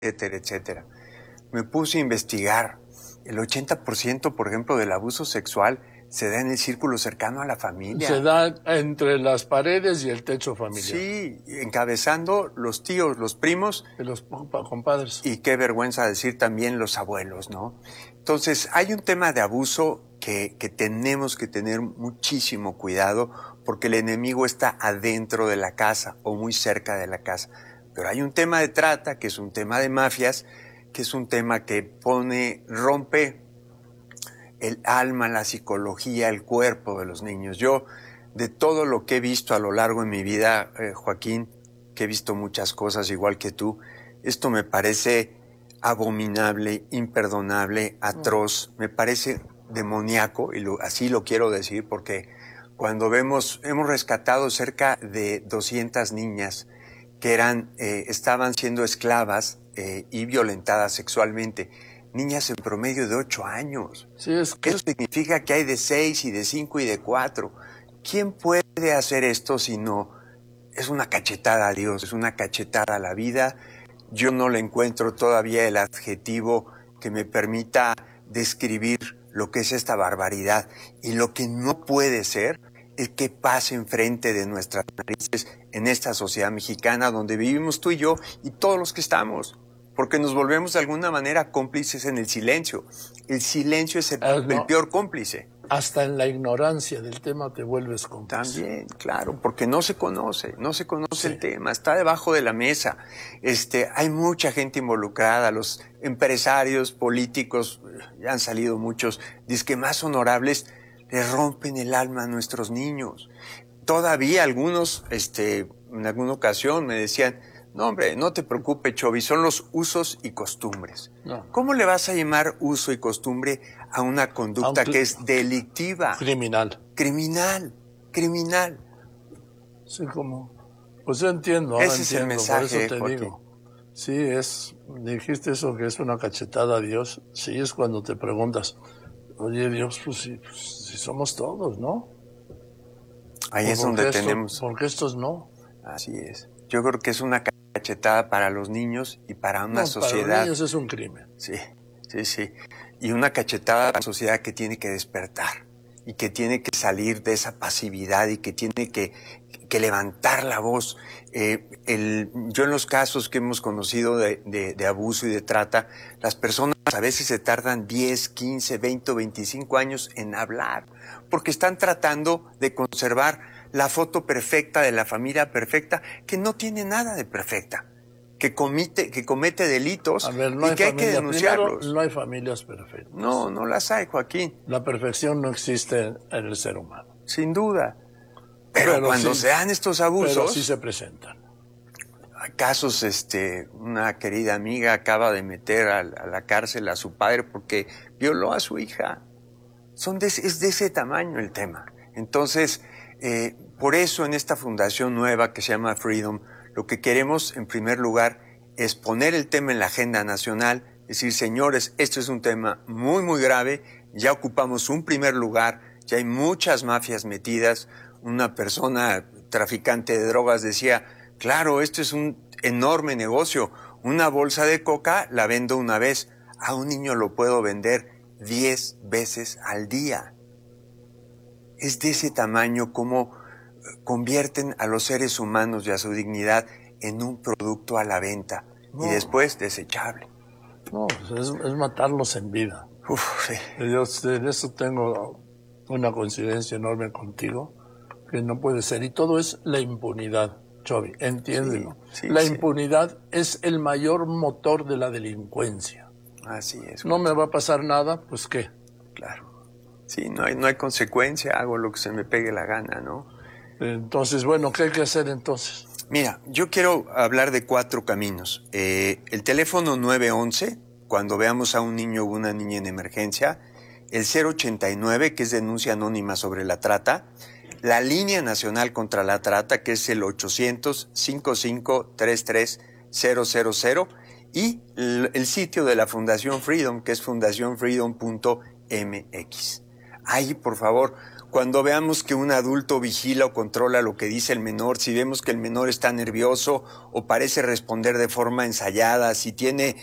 etcétera, etcétera. Me puse a investigar. El 80%, por ejemplo, del abuso sexual se da en el círculo cercano a la familia. Se da entre las paredes y el techo familiar. Sí, encabezando los tíos, los primos. Y los compadres. Y qué vergüenza decir también los abuelos, ¿no? Entonces, hay un tema de abuso que tenemos que tener muchísimo cuidado porque el enemigo está adentro de la casa o muy cerca de la casa. Pero hay un tema de trata, que es un tema de mafias, que es un tema que rompe el alma, la psicología, el cuerpo de los niños. Yo, de todo lo que he visto a lo largo de mi vida, Joaquín, que he visto muchas cosas igual que tú, esto me parece abominable, imperdonable, atroz, me parece demoníaco, y así lo quiero decir, porque cuando hemos rescatado cerca de 200 niñas que estaban siendo esclavas y violentadas sexualmente, niñas en promedio de 8 años. Sí, eso significa que hay de 6 y de 5 y de 4. ¿Quién puede hacer esto si no? Es una cachetada a Dios, es una cachetada a la vida. Yo no le encuentro todavía el adjetivo que me permita describir lo que es esta barbaridad. Y lo que no puede ser es que pase enfrente de nuestras narices en esta sociedad mexicana donde vivimos tú y yo y todos los que estamos. Porque nos volvemos de alguna manera cómplices en el silencio. El silencio es el peor cómplice. Hasta en la ignorancia del tema te vuelves cómplice. También, claro, porque no se conoce sí. El tema, está debajo de la mesa. Hay mucha gente involucrada, los empresarios, políticos, ya han salido muchos, dizque más honorables, le rompen el alma a nuestros niños. Todavía algunos, en alguna ocasión me decían, no, hombre, no te preocupes, Chovy, son los usos y costumbres. No. ¿Cómo le vas a llamar uso y costumbre a una conducta que es delictiva? Criminal. Sí, como... Pues yo entiendo. Ese es el mensaje, por eso te digo. Sí, dijiste eso, que es una cachetada a Dios. Sí, es cuando te preguntas, oye, Dios, pues si somos todos, ¿no? Ahí es donde tenemos... Porque estos no. Así es. Yo creo que es una cachetada para los niños y para una sociedad. Para los niños es un crimen. Sí. Y una cachetada a la sociedad que tiene que despertar y que tiene que salir de esa pasividad y que tiene que levantar la voz. Yo en los casos que hemos conocido de abuso y de trata, las personas a veces se tardan 10, 15, 20 o 25 años en hablar porque están tratando de conservar la foto perfecta de la familia perfecta, que no tiene nada de perfecta, que comete delitos y que hay que denunciarlos. Primero, no hay familias perfectas. No las hay, Joaquín. La perfección no existe en el ser humano. Sin duda. Pero cuando se dan estos abusos... Pero sí se presentan. Hay casos, una querida amiga acaba de meter a la cárcel a su padre porque violó a su hija. Es de ese tamaño el tema. Entonces... por eso en esta fundación nueva que se llama Freedom, lo que queremos en primer lugar es poner el tema en la agenda nacional, decir, señores, esto es un tema muy, muy grave, ya ocupamos un primer lugar, ya hay muchas mafias metidas. Una persona traficante de drogas decía, claro, esto es un enorme negocio, una bolsa de coca la vendo una vez, a un niño lo puedo vender 10 veces al día. Es de ese tamaño como convierten a los seres humanos y a su dignidad en un producto a la venta y después desechable. No, es matarlos en vida. Sí. Yo en eso tengo una coincidencia enorme contigo, que no puede ser. Y todo es la impunidad, Chovy, entiéndelo. Sí, la impunidad es el mayor motor de la delincuencia. Así es. No me va a pasar nada, pues ¿qué? Claro. Sí, no hay consecuencia, hago lo que se me pegue la gana, ¿no? Entonces, bueno, ¿qué hay que hacer entonces? Mira, yo quiero hablar de 4 caminos. El teléfono 911, cuando veamos a un niño o una niña en emergencia. El 089, que es denuncia anónima sobre la trata. La línea nacional contra la trata, que es el 800-5533-000. Y el sitio de la Fundación Freedom, que es fundacionfreedom.mx. Ahí, por favor, Cuando veamos que un adulto vigila o controla lo que dice el menor, si vemos que el menor está nervioso o parece responder de forma ensayada, si tiene